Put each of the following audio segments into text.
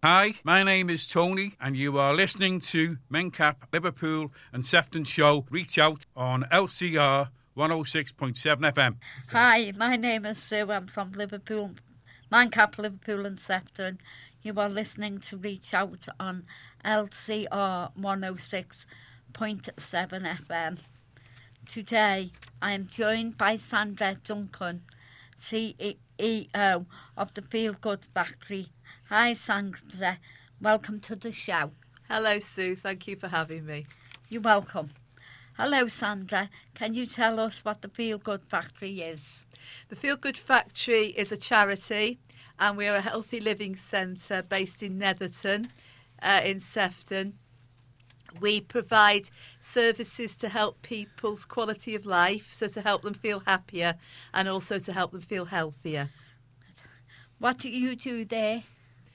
Hi, my name is Tony, and you are listening to Mencap Liverpool and Sefton Show. Reach out on LCR 106.7 FM. Hi, my name is Sue. I'm from Liverpool, Mancap, Liverpool and Sefton. You are listening to Reach Out on LCR 106.7 FM. Today, I am joined by Sandra Duncan, CEO of the Feel Good Factory. Hi, Sandra. Welcome to the show. Hello, Sue. Thank you for having me. You're welcome. Hello, Sandra. Can you tell us what the Feel Good Factory is? The Feel Good Factory is a charity, and we are a healthy living centre based in Netherton, in Sefton. We provide services to help people's quality of life, so to help them feel happier and also to help them feel healthier. What do you do there?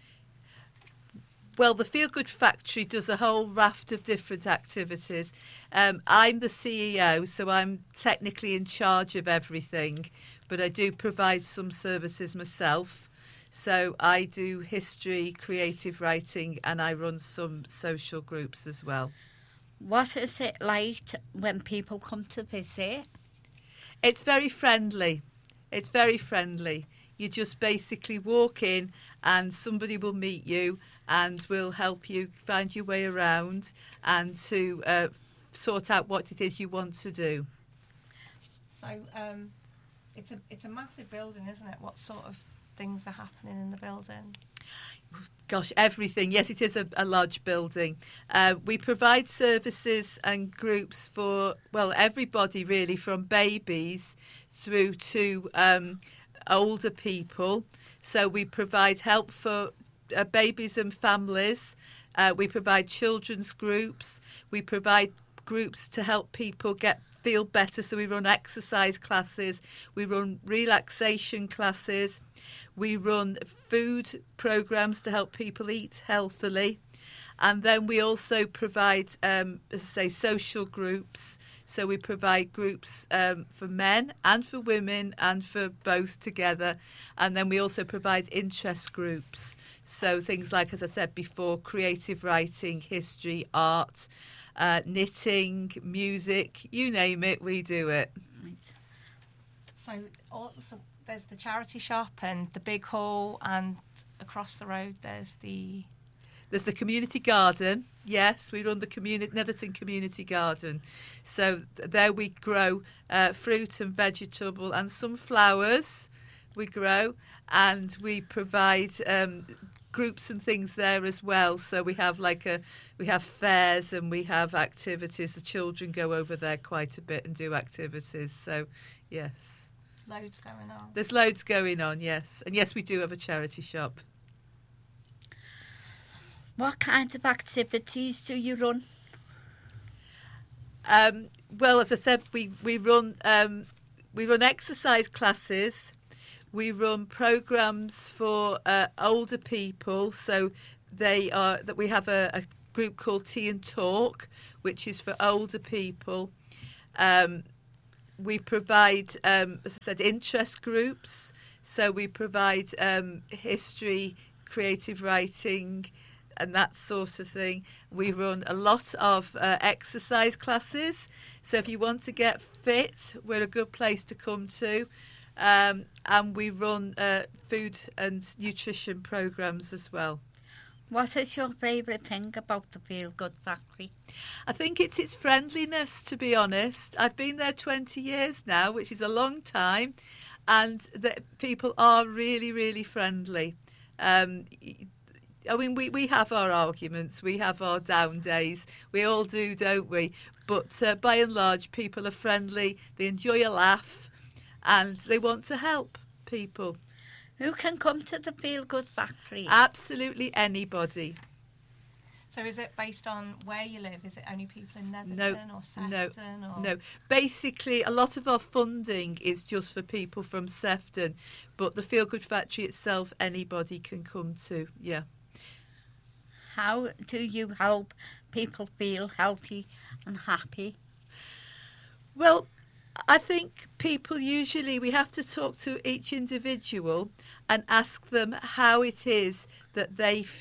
Well, the Feel Good Factory does a whole raft of different activities. I'm the CEO, so I'm technically in charge of everything, but I do provide some services myself. So I do history, creative writing, and I run some social groups as well. What is it like when people come to visit? It's very friendly. It's very friendly. You just basically walk in and somebody will meet you and will help you find your way around and to sort out what it is you want to do. So it's a massive building, isn't it? What sort of things are happening in the building? Gosh, everything. Yes, it is a large building. We provide services and groups for, well, everybody really, from babies through to older people. So we provide help for babies and families. We provide children's groups. We provide groups to help people feel better. So we run exercise classes. We run relaxation classes. We run food programs to help people eat healthily. And then we also provide, as I say, social groups. So we provide groups for men and for women and for both together. And then we also provide interest groups. So things like, as I said before, creative writing, history, art, knitting, music, you name it, we do it. So there's the charity shop and the big hall, and across the road there's the community garden. Yes, we run the Netherton Community Garden. So there we grow fruit and vegetable and some flowers we grow, and we provide groups and things there as well. So we have we have fairs and we have activities. The children go over there quite a bit and do activities. So yes. Loads going on. There's loads going on, yes. And yes, we do have a charity shop. What kind of activities do you run? Well, as I said, we run exercise classes. We run programs for older people. So we have a group called Tea and Talk, which is for older people. We provide, as I said, interest groups. So we provide history, creative writing, and that sort of thing. We run a lot of exercise classes. So if you want to get fit, we're a good place to come to. And we run food and nutrition programs as well. What is your favourite thing about the Feel Good Factory? I think it's its friendliness, to be honest. I've been there 20 years now, which is a long time, and the people are really, really friendly. I mean, we have our arguments, we have our down days, we all do, don't we? But by and large, people are friendly, they enjoy a laugh, and they want to help people. Who can come to the Feel Good Factory? Absolutely anybody. So is it based on where you live? Is it only people in Netherton or Sefton? No. Basically, a lot of our funding is just for people from Sefton, but the Feel Good Factory itself, anybody can come to, yeah. How do you help people feel healthy and happy? Well, I think people usually, we have to talk to each individual and ask them how it is that they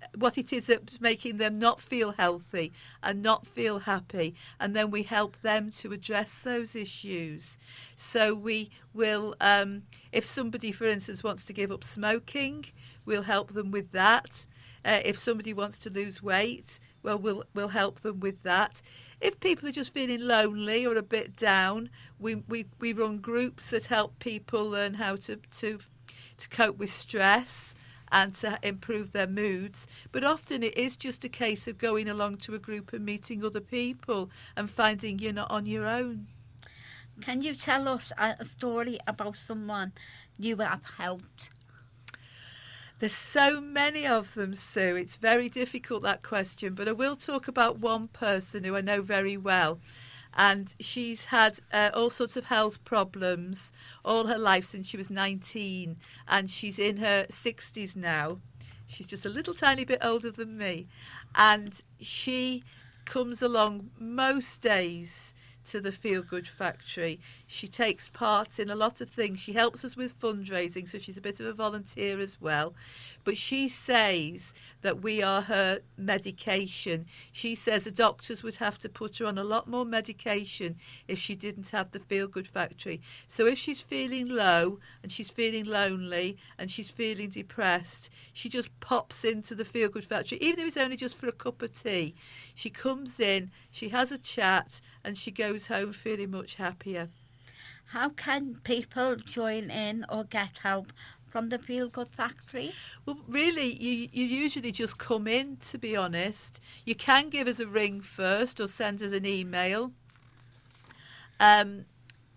what it is that's making them not feel healthy and not feel happy, and then we help them to address those issues. So we will, if somebody, for instance, wants to give up smoking, we'll help them with that. If somebody wants to lose weight, well, we'll help them with that. If people are just feeling lonely or a bit down, we run groups that help people learn how to cope with stress and to improve their moods. But often it is just a case of going along to a group and meeting other people and finding you're not on your own. Can you tell us a story about someone you have helped? There's so many of them, Sue. It's very difficult, that question, but I will talk about one person who I know very well. And she's had all sorts of health problems all her life since she was 19, and she's in her 60s now. She's just a little tiny bit older than me, and she comes along most days to the Feel Good Factory. She takes part in a lot of things. She helps us with fundraising, so she's a bit of a volunteer as well. But she says that we are her medication. She says the doctors would have to put her on a lot more medication if she didn't have the Feel Good Factory. So if she's feeling low and she's feeling lonely and she's feeling depressed, she just pops into the Feel Good Factory, even if it's only just for a cup of tea. She comes in, she has a chat, and she goes home feeling much happier. How can people join in or get help from the Feel Good Factory? Well, really, you usually just come in, to be honest. You can give us a ring first or send us an email. But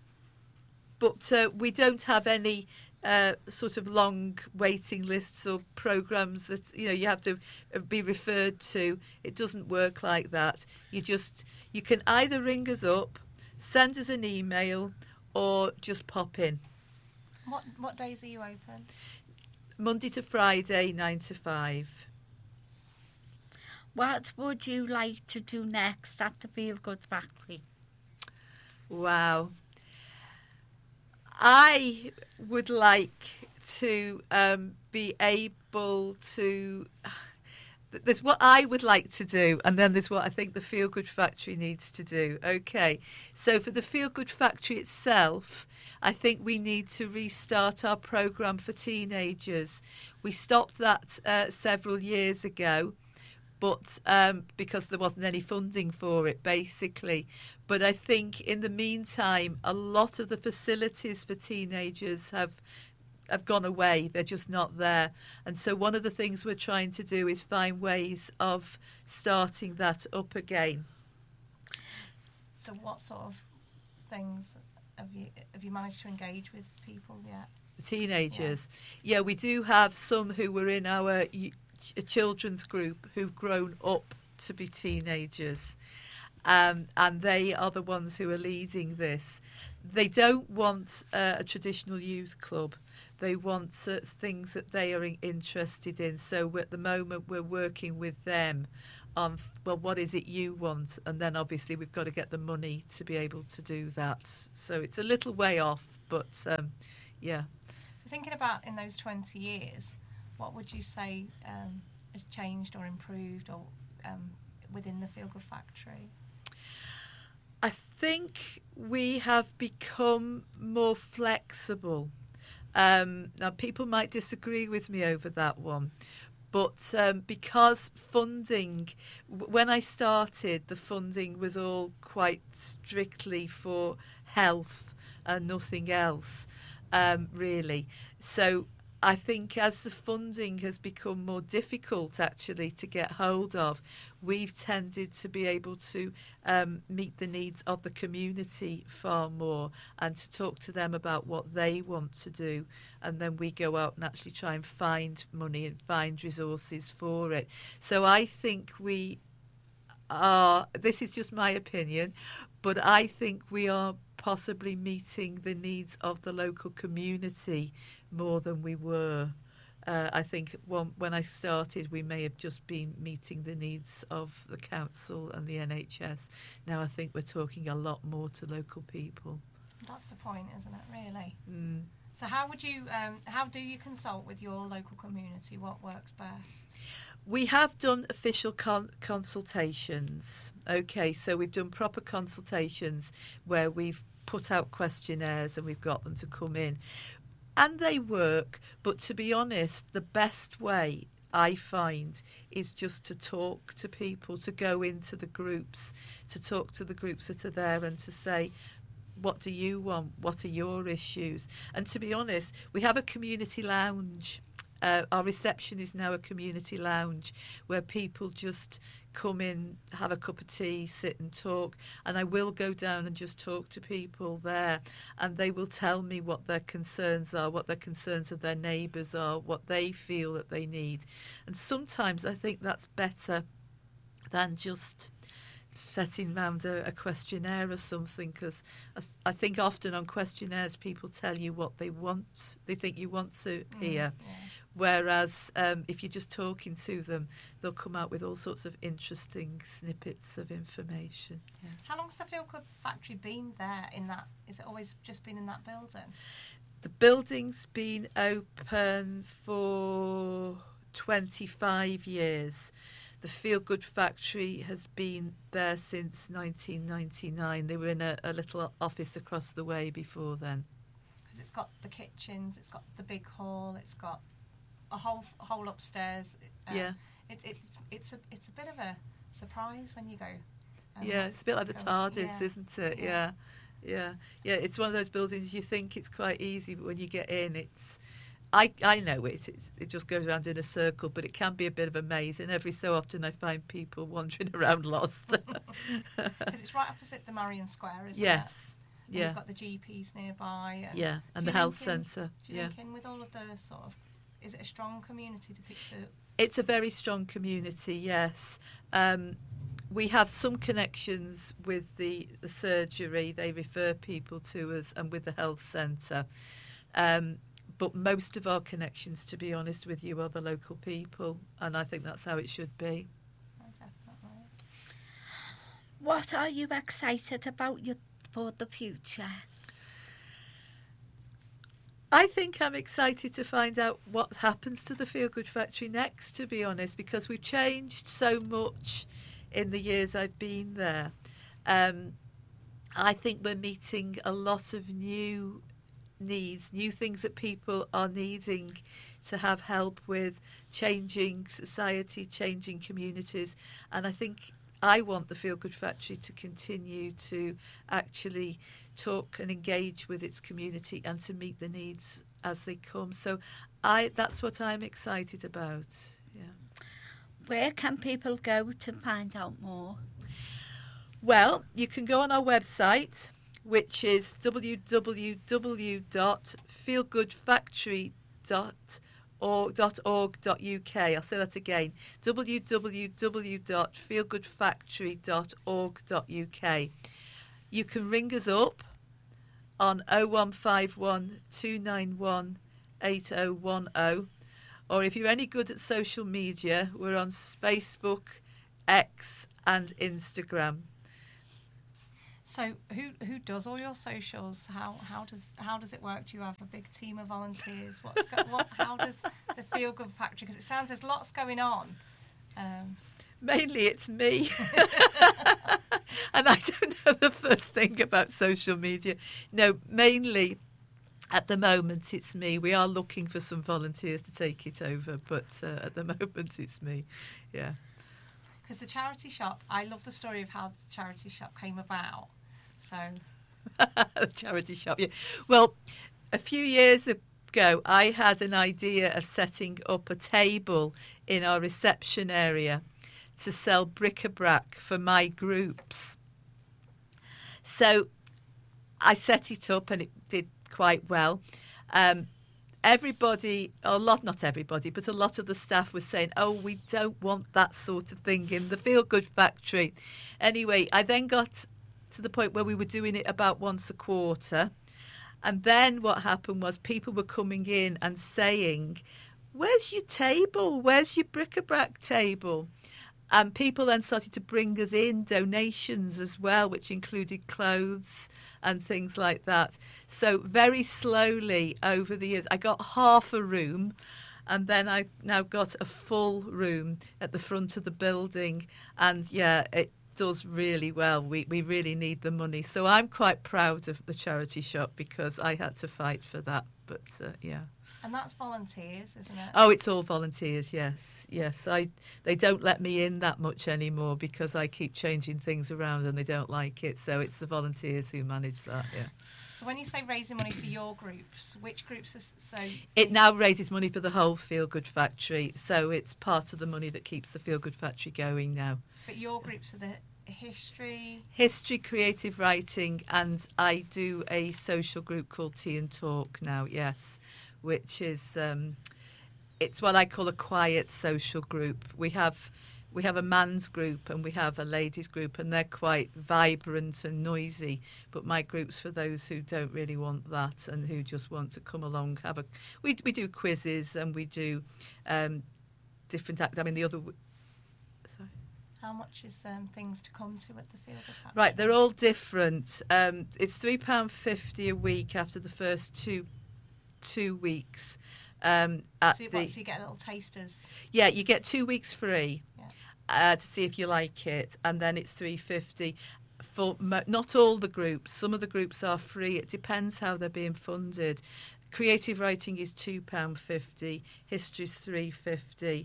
we don't have any sort of long waiting lists or programs that you have to be referred to. It doesn't work like that. You can either ring us up, send us an email, or just pop in. What days are you open? Monday to Friday, 9 to 5. What would you like to do next at the Feel Good Factory? Wow. I would like to be able to... There's what I would like to do, and then there's what I think the Feel Good Factory needs to do. Okay, so for the Feel Good Factory itself, I think we need to restart our programme for teenagers. We stopped that several years ago, but because there wasn't any funding for it, basically. But I think in the meantime, a lot of the facilities for teenagers have gone away. They're just not there. And so one of the things we're trying to do is find ways of starting that up again. So what sort of things have you managed to engage with people yet? Teenagers. Yeah, we do have some who were in our children's group who've grown up to be teenagers. And they are the ones who are leading this. They don't want a traditional youth club. They want things that they are interested in. So at the moment we're working with them on, well, what is it you want? And then obviously we've got to get the money to be able to do that. So it's a little way off, but yeah. So thinking about in those 20 years, what would you say has changed or improved or within the Feel Good Factory? I think we have become more flexible. Now, people might disagree with me over that one, but because funding, when I started, the funding was all quite strictly for health and nothing else, really. So I think as the funding has become more difficult actually to get hold of, we've tended to be able to meet the needs of the community far more and to talk to them about what they want to do, and then we go out and actually try and find money and find resources for it. So I think we are, this is just my opinion, but I think we are possibly meeting the needs of the local community more than we were. I think when I started, we may have just been meeting the needs of the council and the NHS. Now I think we're talking a lot more to local people. That's the point, isn't it, really? Mm. So how do you consult with your local community? What works best? We have done official consultations. Okay, so we've done proper consultations where we've put out questionnaires and we've got them to come in. And they work, but to be honest, the best way I find is just to talk to people, to go into the groups, to talk to the groups that are there and to say, what do you want? What are your issues? And to be honest, we have a community lounge. Our reception is now a community lounge where people just come in, have a cup of tea, sit and talk. And I will go down and just talk to people there, and they will tell me what their concerns are, what their concerns of their neighbours are, what they feel that they need. And sometimes I think that's better than just setting round a questionnaire or something, because I think often on questionnaires people tell you what they think you want to hear. Yeah. Whereas if you're just talking to them, they'll come out with all sorts of interesting snippets of information. Yes. How long's the Feel Good Factory been there in that? Is it always just been in that building? The building's been open for 25 years. The Feel Good Factory has been there since 1999. They were in a little office across the way before then. Because it's got the kitchens, it's got the big hall, it's got a whole upstairs. Yeah. It's a bit of a surprise when you go. Yeah, it's a bit like the TARDIS, yeah. isn't it? Yeah. It's one of those buildings you think it's quite easy, but when you get in, it's. I know it just goes around in a circle, but it can be a bit of a maze, and every so often I find people wandering around lost. Because it's right opposite the Marion Square, isn't it? Yes. And yeah. You've got the GPs nearby. And the health centre. Do you link in with all of the sort of? Is it a strong community to pick to? It's a very strong community, yes. We have some connections with the surgery. They refer people to us, and with the health centre. But most of our connections, to be honest with you, are the local people, and I think that's how it should be. Oh, definitely. What are you excited about for the future? I think I'm excited to find out what happens to the Feel Good Factory next, to be honest, because we've changed so much in the years I've been there. I think we're meeting a lot of new needs, new things that people are needing to have help with, changing society, changing communities. And I think I want the Feel Good Factory to continue to actually talk and engage with its community and to meet the needs as they come. So that's what I'm excited about. Yeah. Where can people go to find out more? Well, you can go on our website, which is www.feelgoodfactory.org.uk. I'll say that again, www.feelgoodfactory.org.uk. You can ring us up on 0151 291 8010, or if you're any good at social media, we're on Facebook, X and Instagram. So who does all your socials? How does it work? Do you have a big team of volunteers? How does the Feel Good Factory? Because it sounds there's lots going on. Mainly it's me. And I don't know the first thing about social media. No, mainly at the moment it's me. We are looking for some volunteers to take it over, but at the moment it's me. Yeah. Because the charity shop, I love the story of how the charity shop came about. So. The charity shop, yeah. Well, a few years ago, I had an idea of setting up a table in our reception area to sell bric-a-brac for my groups. So I set it up and it did quite well. Everybody, not everybody, but a lot of the staff was saying, oh, we don't want that sort of thing in the Feel Good Factory. Anyway, I then got to the point where we were doing it about once a quarter. And then what happened was people were coming in and saying, where's your table? Where's your bric-a-brac table? And people then started to bring us in donations as well, which included clothes and things like that. So very slowly over the years, I got half a room, and then I now got a full room at the front of the building. And yeah, it does really well. We really need the money. So I'm quite proud of the charity shop because I had to fight for that. But yeah. And that's volunteers, isn't it? Oh, it's all volunteers, yes. They don't let me in that much anymore because I keep changing things around and they don't like it. So it's the volunteers who manage that, yeah. So when you say raising money for your groups, which groups are so... It now raises money for the whole Feel Good Factory. So it's part of the money that keeps the Feel Good Factory going now. But your groups are the history... History, creative writing, and I do a social group called Tea and Talk now, yes. Which is it's what I call a quiet social group. We have a man's group and we have a ladies group, and they're quite vibrant and noisy. But my group's for those who don't really want that and who just want to come along. We do quizzes and we do different. The other. Sorry. How much is things to come to at the Feel Good Factory? Right, they're all different. It's £3.50 a week after the first two weeks. So you get little tasters. Yeah, you get 2 weeks free to see if you like it, and then it's £3.50 for not all the groups. Some of the groups are free. It depends how they're being funded. Creative writing is £2.50. History's £3.50.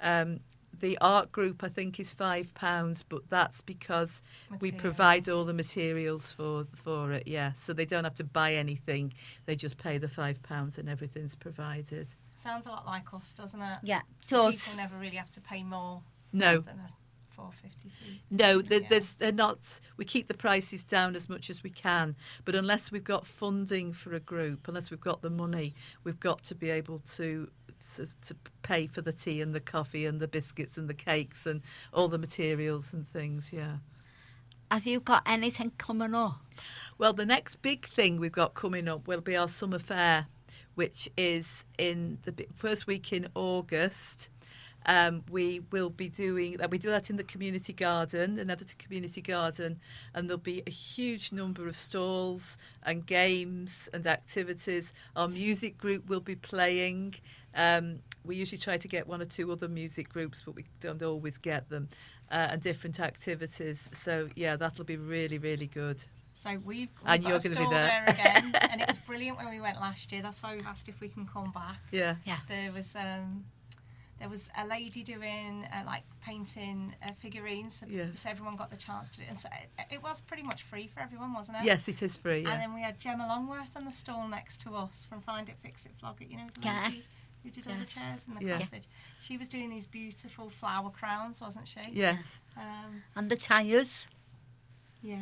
The art group, I think, is £5, but that's because we provide all the materials for it, yeah. So they don't have to buy anything. They just pay the £5 and everything's provided. Sounds a lot like us, doesn't it? Yeah, it does. People never really have to pay more No. than a £4.53. No, they're not. We keep the prices down as much as we can, but unless we've got funding for a group, unless we've got the money, we've got to be able to pay for the tea and the coffee and the biscuits and the cakes and all the materials and things, yeah. Have you got anything coming up? Well, the next big thing we've got coming up will be our summer fair, which is in the first week in August. We will be doing that. We do that in the community garden, the Netherton Community Garden, and there'll be a huge number of stalls and games and activities. Our music group will be playing. We usually try to get one or two other music groups, but we don't always get them, and different activities. So yeah, that'll be really, really good. So we've And got you're a gonna be stall there. there again, and it was brilliant when we went last year. That's why we've asked if we can come back. Yeah. There was a lady doing like painting figurines, so, Yes. so everyone got the chance to do it. And so it was pretty much free for everyone, wasn't it? Yes, it is free. And Yeah. then we had Gemma Longworth on the stall next to us from Find It, Fix It, Flog It. You know, the Yeah. lady who did all the chairs in the Yeah. cottage. She was doing these beautiful flower crowns, wasn't she? Yes. And the tyres? Yeah.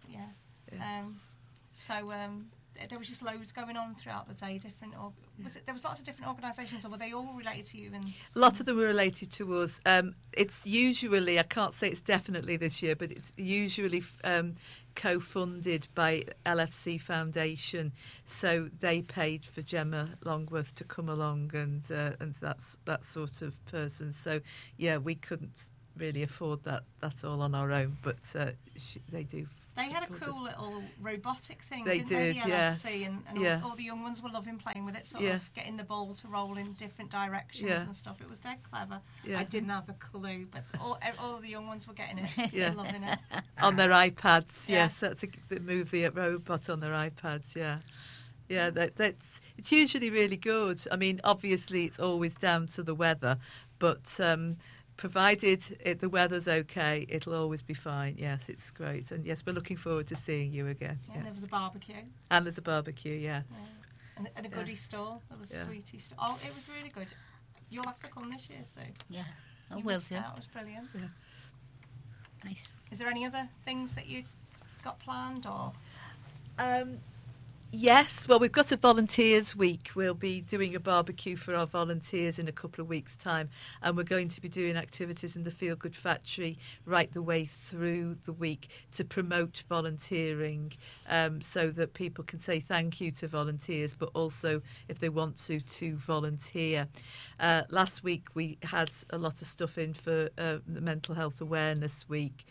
There was just loads going on throughout the day. There was lots of different organisations, or were they all related to you? A lot of them were related to us. It's usually, I can't say it's definitely this year, but it's usually co-funded by LFC Foundation. So they paid for Gemma Longworth to come along, and that's that sort of person. So yeah, we couldn't really afford that all on our own, but they do. They had a support cool us. little robotic thing, They didn't they? did, The yeah. LFC, and Yeah. all the young ones were loving playing with it, sort Yeah. of getting the ball to roll in different directions Yeah. and stuff. It was dead clever. Yeah. I didn't have a clue, but all the young ones were getting it, Yeah. loving it. On their iPads, Yeah. yes, that's the movie robot on their iPads, yeah. Yeah, it's usually really good. I mean, obviously it's always down to the weather, but provided the weather's okay, it'll always be fine. Yes, it's great. And yes, we're looking forward to seeing you again. Yeah, Yeah. and there was a barbecue. And there's a barbecue, yes. Yeah. And a goodie stall. There was a Yeah. sweetie stall. Oh, it was really good. You'll have to come this year, Sue. Yeah, I You will missed do. out. It was brilliant. Nice. Is there any other things that you got planned, or? Yes, well, we've got a volunteers week. We'll be doing a barbecue for our volunteers in a couple of weeks' time, and we're going to be doing activities in the Feel Good Factory right the way through the week to promote volunteering, so that people can say thank you to volunteers, but also, if they want to volunteer. Last week we had a lot of stuff in for the Mental Health Awareness Week.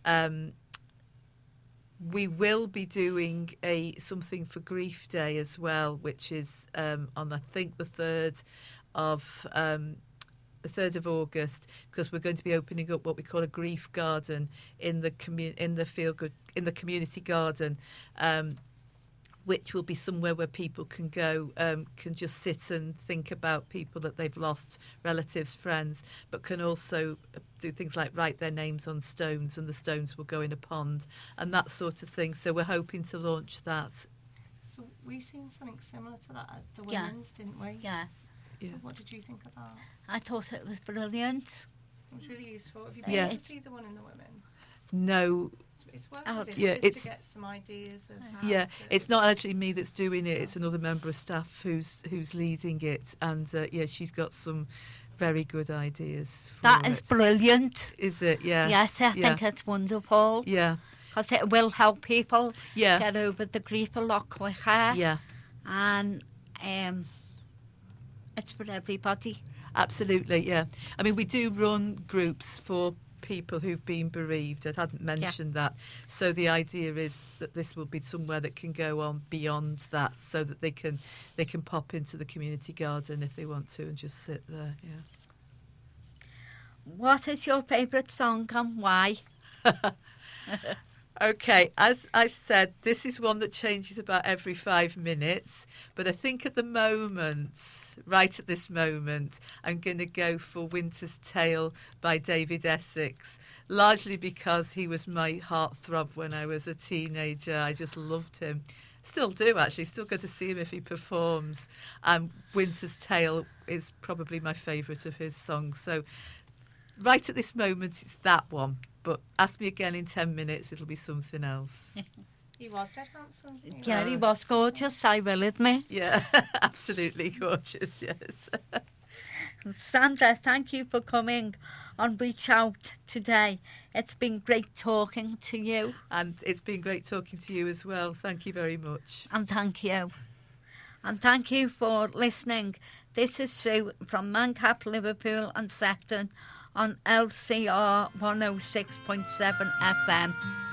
We will be doing something for Grief Day as well, which is on I think the 3rd of August, because we're going to be opening up what we call a grief garden in the community garden, which will be somewhere where people can go, can just sit and think about people that they've lost, relatives, friends, but can also do things like write their names on stones, and the stones will go in a pond and that sort of thing. So we're hoping to launch that. So we seen something similar to that at the Yeah. women's, didn't we? Yeah, So what did you think of that? I thought it was brilliant. It was really useful. Have you Yeah. been to see the one in the women's? No, It's worth Oh, a visit yeah, just it's- to get some ideas of how yeah, to... it's not actually me that's doing it. It's another member of staff who's leading it, and yeah, she's got some very good ideas for That it. is brilliant. Is it? Yeah. Yes, I think it's wonderful, Yeah. because it will help people Yeah. get over the grief a lot quicker, Yeah. and it's for everybody. Absolutely, yeah. I mean, we do run groups for people who've been bereaved. I hadn't mentioned that. So the idea is that this will be somewhere that can go on beyond that, so that they can pop into the community garden if they want to and just sit there, What is your favourite song and why? yeah. Okay, as I've said, this is one that changes about every 5 minutes, but I think at the moment, right at this moment, I'm going to go for Winter's Tale by David Essex, largely because he was my heartthrob when I was a teenager. I just loved him. Still do, actually. Still go to see him if he performs. And Winter's Tale is probably my favourite of his songs. So right at this moment, it's that one. But ask me again in 10 minutes, it'll be something else. He was dead handsome. Yeah, he was gorgeous, I will admit. Yeah, absolutely gorgeous, yes. Sandra, thank you for coming on Reach Out today. It's been great talking to you. And it's been great talking to you as well. Thank you very much. And thank you. And thank you for listening. This is Sue from Mancap, Liverpool and Sefton on LCR 106.7 FM.